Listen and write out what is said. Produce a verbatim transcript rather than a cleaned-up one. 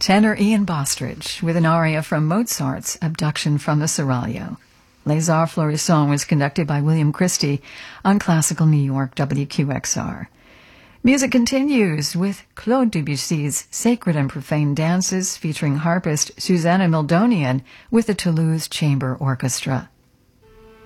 Tenor Ian Bostridge with an aria from Mozart's Abduction from the Seraglio. Les Arts Florissants was conducted by William Christie on Classical New York W Q X R. Music continues with Claude Debussy's Sacred and Profane Dances featuring harpist Susanna Mildonian with the Toulouse Chamber Orchestra.